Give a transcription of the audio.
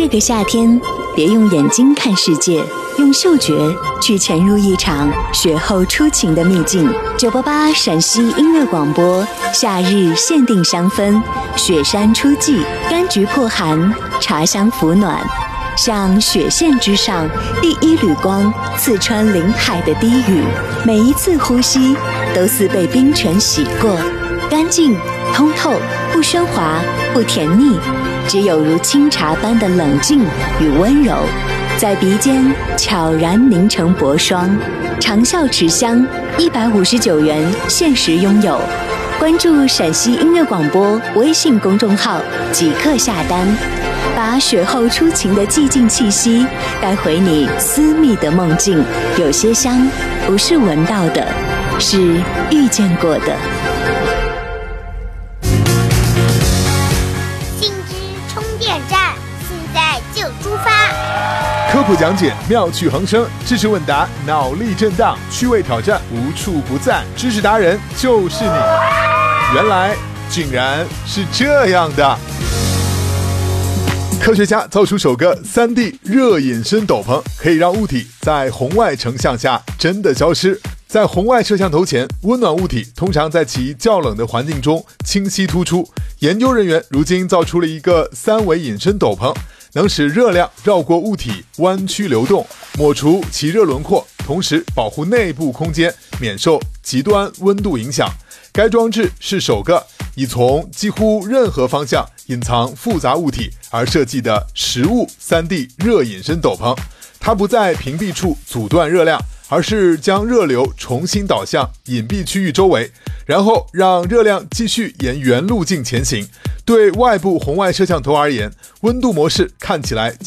这个夏天，别用眼睛看世界，用嗅觉去潜入一场雪后初晴的秘境。988陕西音乐广播，夏日限定香氛，雪山初霁，柑橘破寒，茶香抚暖。像雪线之上第一缕光，刺穿林海的低语，每一次呼吸都似被冰泉洗过，干净通透，不喧哗，不甜腻，只有如清茶般的冷静与温柔，在鼻尖悄然凝成薄霜。长效持香，159元限时拥有。关注陕西音乐广播微信公众号即刻下单，把雪后初晴的寂静气息带回你私密的梦境。有些香不是闻到的，是遇见过的。 信之充电站，现在就出发。 科普讲解，妙趣横生；知识问答，脑力震荡；趣味挑战，无处不在。知识达人就是你。原来竟然是这样的。科学家造出首个 3D 热隐身斗篷，可以让物体在红外成像下真的消失。在红外摄像头前，温暖物体通常在其较冷的环境中清晰突出。研究人员如今造出了一个3维隐身斗篷，能使热量绕过物体弯曲流动，抹除其热轮廓，同时保护内部空间免受极端温度影响。该装置是首个以从几乎任何方向隐藏复杂物体而设计的实物 3D 热隐身斗篷。它不在屏蔽处阻断热量，而是将热流重新导向隐蔽区域周围，然后让热量继续沿原路径前行。对外部红外摄像头而言，温度模式看起来